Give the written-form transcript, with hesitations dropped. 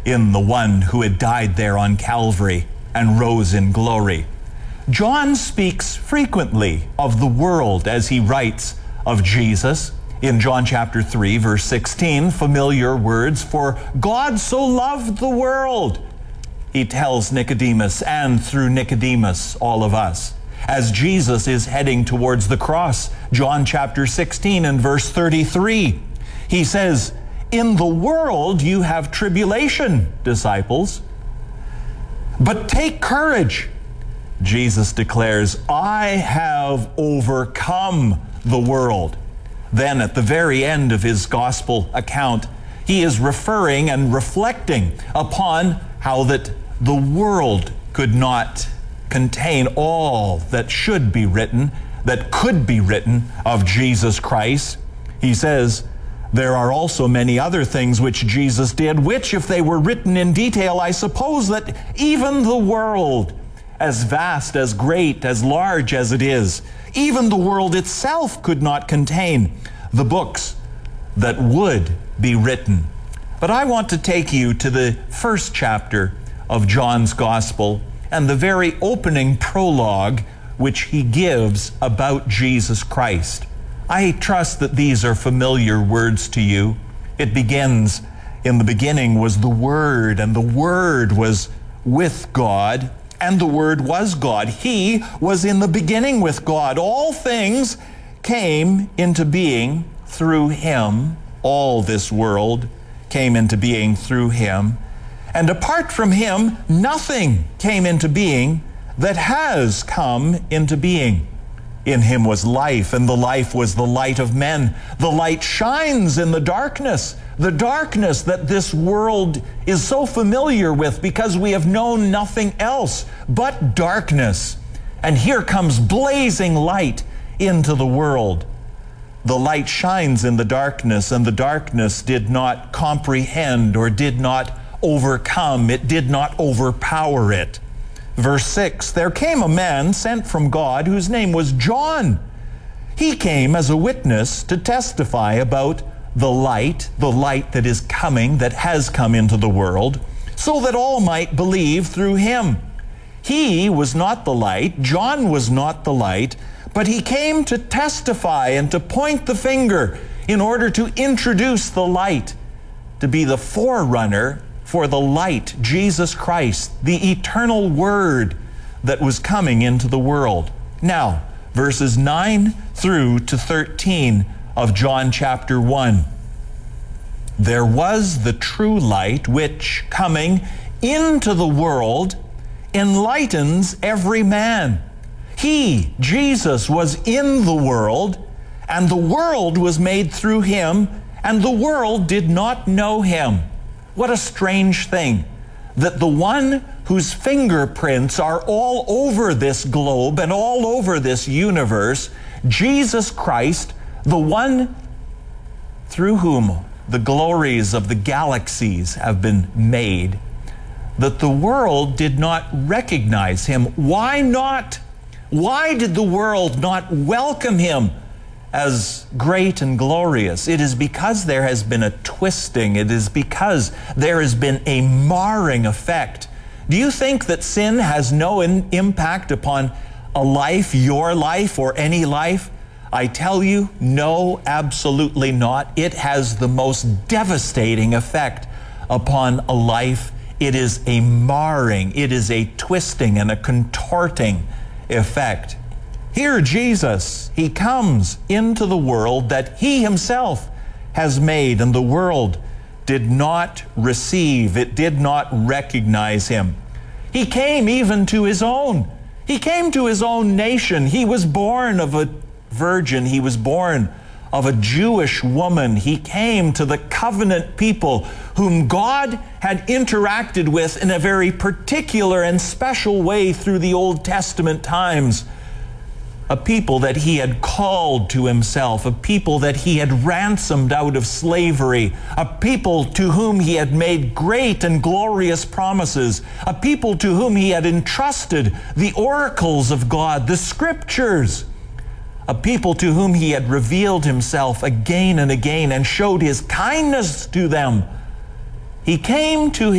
in the one who had died there on Calvary and rose in glory. John speaks frequently of the world as he writes of Jesus. In John chapter 3, verse 16, familiar words, "For God so loved the world," he tells Nicodemus, and through Nicodemus, all of us. As Jesus is heading towards the cross, John chapter 16 and verse 33, he says, "In the world you have tribulation, disciples, but take courage." Jesus declares, "I have overcome the world." Then at the very end of his gospel account, he is referring and reflecting upon how that the world could not contain all that should be written, that could be written of Jesus Christ. He says, there are also many other things which Jesus did, which if they were written in detail, I suppose that even the world, as vast, as great, as large as it is, even the world itself could not contain the books that would be written. But I want to take you to the first chapter of John's Gospel and the very opening prologue which he gives about Jesus Christ. I trust that these are familiar words to you. It begins, "In the beginning was the Word, and the Word was with God, and the Word was God. He was in the beginning with God. All things came into being through him." All this world came into being through him. "And apart from him, nothing came into being that has come into being. In him was life, and the life was the light of men. The light shines in the darkness that this world is so familiar with because we have known nothing else but darkness. And here comes blazing light into the world. The light shines in the darkness, and the darkness did not comprehend or did not overcome. It did not overpower it." Verse 6, "There came a man sent from God whose name was John. He came as a witness to testify about the light that is coming, that has come into the world, so that all might believe through him. He was not the light, John was not the light, but he came to testify and to point the finger in order to introduce the light, to be the forerunner for the light, Jesus Christ, the eternal Word that was coming into the world." Now, verses 9 through to 13 of John chapter 1. "There was the true light, which, coming into the world, enlightens every man. He, Jesus, was in the world, and the world was made through him, and the world did not know him." What a strange thing that the one whose fingerprints are all over this globe and all over this universe, Jesus Christ, the one through whom the glories of the galaxies have been made, that the world did not recognize him. Why not? Why did the world not welcome him as great and glorious? It is because there has been a twisting. It is because there has been a marring effect. Do you think that sin has no impact upon a life, your life, or any life? I tell you, no, absolutely not. It has the most devastating effect upon a life. It is a marring, it is a twisting and a contorting effect. Here Jesus, he comes into the world that he himself has made, and the world did not receive, it did not recognize him. He came even to his own. He came to his own nation. He was born of a virgin. He was born of a Jewish woman. He came to the covenant people whom God had interacted with in a very particular and special way through the Old Testament times. A people that he had called to himself, a people that he had ransomed out of slavery, a people to whom he had made great and glorious promises, a people to whom he had entrusted the oracles of God, the Scriptures, a people to whom he had revealed himself again and again and showed his kindness to them. He came to